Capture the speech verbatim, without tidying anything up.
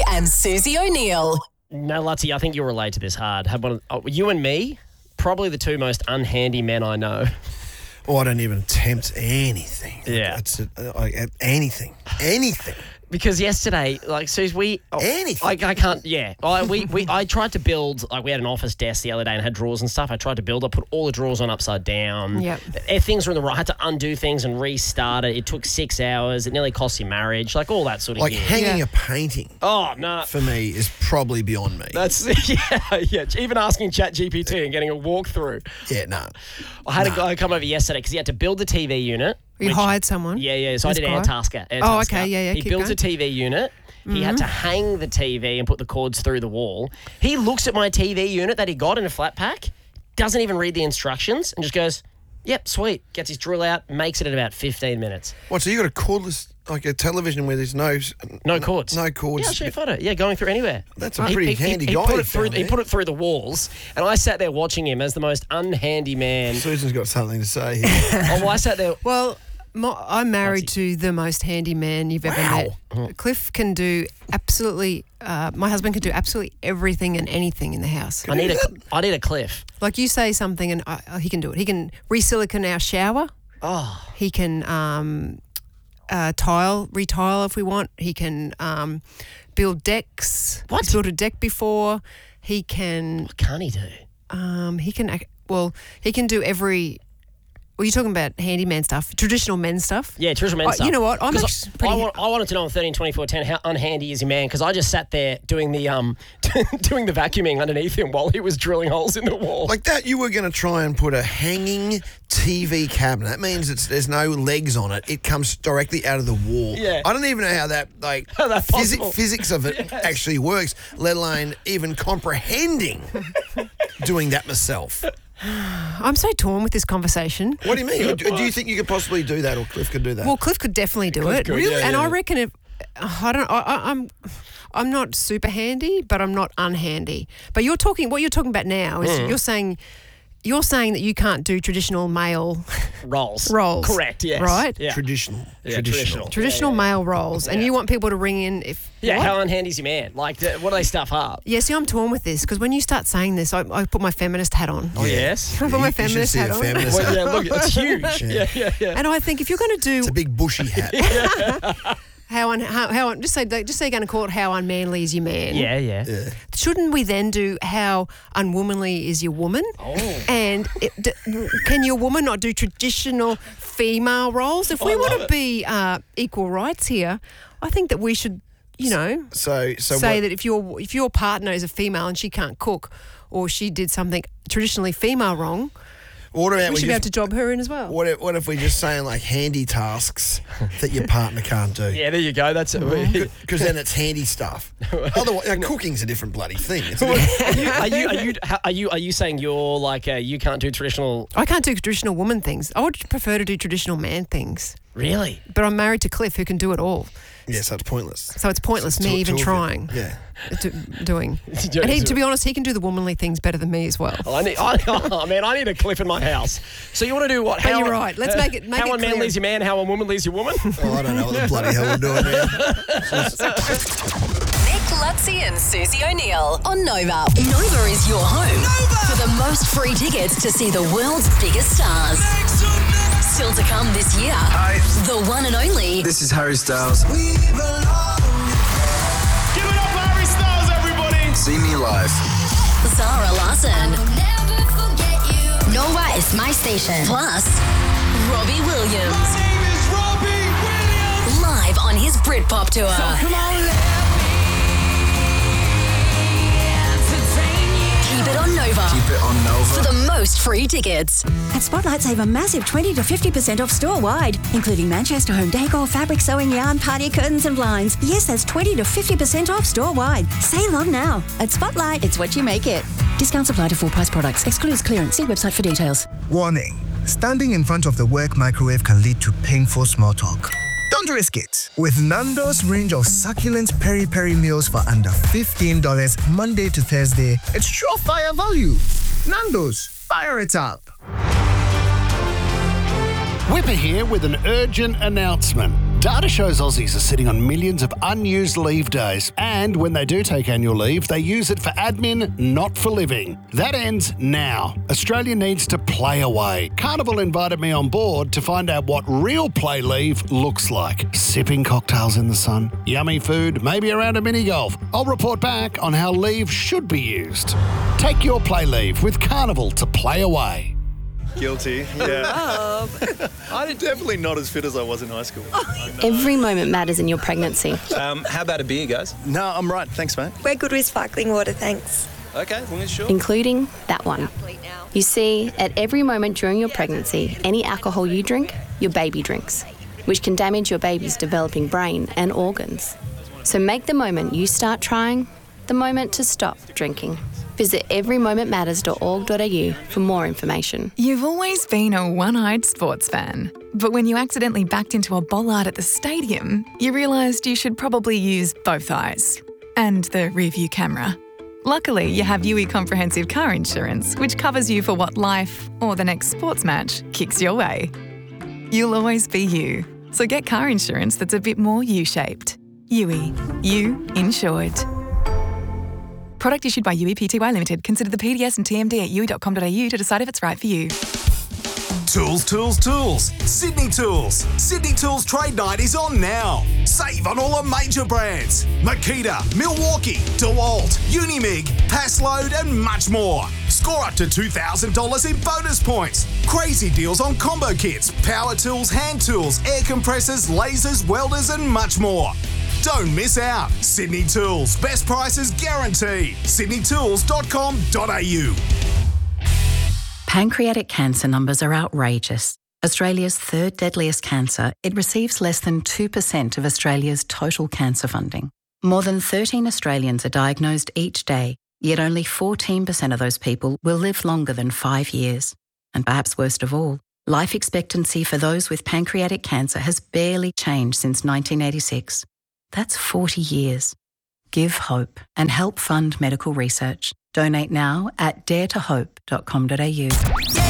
and Susie O'Neill. No, Lutzy, I think you'll relate to this hard. Have one of, oh, you and me, probably the two most unhandy men I know. Oh, I don't even attempt anything. Yeah. It's uh, like, uh, anything. Anything. Because yesterday, like, Suze, we... Oh, Anything. I, I can't... Yeah. I, we, we, I tried to build... Like, we had an office desk the other day and had drawers and stuff. I tried to build. I put all the drawers on upside down. Yep. If things were in the right... I had to undo things and restart it. It took six hours. It nearly cost you marriage. Like, all that sort of Like gear. hanging Yeah. a painting, Oh, no. for me, is probably beyond me. That's... Yeah, yeah. Even asking ChatGPT and getting a walkthrough. Yeah, no. I had No. a guy come over yesterday because he had to build the T V unit. You which- hired someone? Yeah, yeah. So I This did guy? Airtasker. Airtasker. Oh, okay, yeah, yeah, He keep builds going. a T V unit. He had to hang the T V and put the cords through the wall. He looks at my T V unit that he got in a flat pack, doesn't even read the instructions, and just goes, yep, sweet. Gets his drill out, makes it in about fifteen minutes. What, so you got a cordless, like a television where there's no... No cords. No cords. Yeah, I'll show you a photo. Yeah, going through anywhere. That's a pretty handy he guy Put you it through, found he there. put it through the walls, and I sat there watching him as the most unhandy man. Susan's got something to say here. Oh, well, I sat there... Well, my, I'm married to the most handy man you've ever Wow. met. Cliff can do absolutely, uh, my husband can do absolutely everything and anything in the house. I need a, I need a Cliff. Like you say something and I, he can do it. He can re-silicone our shower. Oh, He can um, uh, tile, retile if we want. He can um, build decks. What? He's built a deck before. He can, what can't he do? um, he can, ac- well, he can do every, well, you're talking about handyman stuff, traditional men stuff. Yeah, traditional men Oh, stuff. you know what? I'm 'Cause actually I, pretty- I, want, I wanted to know on thirteen twenty-four ten how unhandy is your man, because I just sat there doing the um doing the vacuuming underneath him while he was drilling holes in the wall. Like that, you were going to try and put a hanging T V cabinet. That means it's there's no legs on it. It comes directly out of the wall. Yeah. I don't even know how that, like, How that's physi- possible. physics of it Yes. actually works, let alone even comprehending doing that myself. I'm so torn with this conversation. What do you mean? Do, do you think you could possibly do that, or Cliff could do that? Well, Cliff could definitely do Cliff it. could, Really? yeah, and yeah, I yeah. reckon if I don't, I, I, I'm, I'm not super handy, but I'm not unhandy. But you're talking. What you're talking about now is Mm. you're saying, you're saying that you can't do traditional male Rolls. roles. Correct, yes. Right? Yeah. traditional. Yeah, traditional. traditional. traditional male roles, and Yeah. you want people to ring in if Yeah, what? how unhandy's your man? Like, the, what do they stuff up? Yeah, see, I'm torn with this because when you start saying this, I, I put my feminist hat on. Oh, yes. I put Yeah, my you should feminist see hat a on. feminist Well, hat. yeah, look, it's huge. Yeah, yeah, yeah. And I think if you're going to do It's a big bushy hat. how, un, how how just say just say you're going to call it how unmanly is your man. Yeah, yeah. Yeah. Shouldn't we then do how unwomanly is your woman? Oh. And it, d- can your woman not do traditional female roles? If we I want love to it. be uh, equal rights here, I think that we should, you know, So, so say what, that if your if your partner is a female and she can't cook, or she did something traditionally female wrong, what about we we should be able just, to job her in as well. what if, what if we're just saying like handy tasks that your partner can't do? Yeah, there you go. That's it. Because then it's handy stuff. Otherwise, like, cooking's a different bloody thing. It's a different- are you are you how- are you are you saying you're like uh, you can't do traditional? I can't do traditional woman things. I would prefer to do traditional man things. Really? But I'm married to Cliff, who can do it all. yeah, so it's pointless. So it's pointless Two- me two even of you. trying. Yeah. Do, doing. And he, to be honest, he can do the womanly things better than me as well. Oh, I need, I, oh, man, I need a Cliff in my house. So you want to do what? But how, you're right. Let's make it- make how it one man clear. leaves your man, how a woman leaves your woman. Oh, I don't know what the bloody hell we're doing here. Nick Lutzy and Susie O'Neill on Nova. Nova is your home for the most free tickets to see the world's biggest stars. Still to come this year. Hi, The one and only this is Harry Styles. Give it up, Harry Styles, everybody! See me live. Zara Larsson. Nova is my station. Plus, Robbie Williams. My name is Robbie Williams! Live on his Britpop tour. Come on, let Keep it on Nova Keep it on for Nova. the most free tickets. At Spotlight, save a massive twenty to fifty percent off store-wide, including Manchester home decor, fabric sewing yarn, party curtains and blinds. Yes, that's twenty to fifty percent off store-wide. Save on now. At Spotlight, it's what you make it. Discounts apply to full-price products. Excludes clearance. See website for details. Warning. Standing in front of the work microwave can lead to painful small talk. Don't risk it. With Nando's range of succulent peri-peri meals for under fifteen dollars Monday to Thursday, it's surefire value. Nando's, fire it up. Whipper here with an urgent announcement. Data shows Aussies are sitting on millions of unused leave days, and when they do take annual leave, they use it for admin, not for living. That ends now. Australia needs to play away. Carnival invited me on board to find out what real play leave looks like. Sipping cocktails in the sun, yummy food, maybe around a mini golf. I'll report back on how leave should be used. Take your play leave with Carnival to play away. Guilty, yeah. I'm definitely not as fit as I was in high school. Every moment matters in your pregnancy. Um, how about a beer, guys? No, I'm right. Thanks, mate. We're good with sparkling water, thanks. Okay, as long as you're sure. Including that one. You see, at every moment during your pregnancy, any alcohol you drink, your baby drinks, which can damage your baby's developing brain and organs. So make the moment you start trying the moment to stop drinking. Visit every moment matters dot org dot a u for more information. You've always been a one-eyed sports fan, but when you accidentally backed into a bollard at the stadium, you realised you should probably use both eyes and the rear-view camera. Luckily, you have U E Comprehensive Car Insurance, which covers you for what life or the next sports match kicks your way. You'll always be you, so get car insurance that's a bit more U-shaped. U E. You insured. Product issued by U E P T Y Limited. Consider the P D S and T M D at u e dot com dot a u to decide if it's right for you. Tools, tools, tools. Sydney Tools. Sydney Tools Trade Night is on now. Save on all the major brands. Makita, Milwaukee, DeWalt, Unimig, Passload and much more. Score up to two thousand dollars in bonus points. Crazy deals on combo kits, power tools, hand tools, air compressors, lasers, welders and much more. Don't miss out. Sydney Tools. Best prices guaranteed. sydney tools dot com dot a u. Pancreatic cancer numbers are outrageous. Australia's third deadliest cancer, it receives less than two percent of Australia's total cancer funding. More than thirteen Australians are diagnosed each day, yet only fourteen percent of those people will live longer than five years. And perhaps worst of all, life expectancy for those with pancreatic cancer has barely changed since nineteen eighty-six. That's forty years. Give hope and help fund medical research. Donate now at dare to hope dot com dot a u.